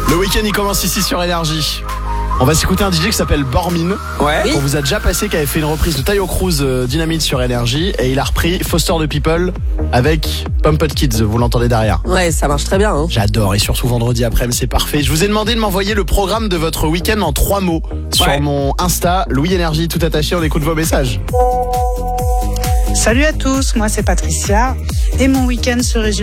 Le week-end il commence ici sur Énergie. On va s'écouter un DJ qui s'appelle Bormin. Ouais. On vous a déjà passé, qui avait fait une reprise de Tayo Cruz Dynamite sur Énergie. Et il a repris Foster the People avec Pumped Kids. Vous l'entendez derrière. Ouais, ça marche très bien. Hein. J'adore, et surtout vendredi après-midi, c'est parfait. Je vous ai demandé de m'envoyer le programme de votre week-end en 3 mots sur mon Insta, Louis Énergie, tout attaché. On écoute vos messages. Salut à tous, moi c'est Patricia et mon week-end se résume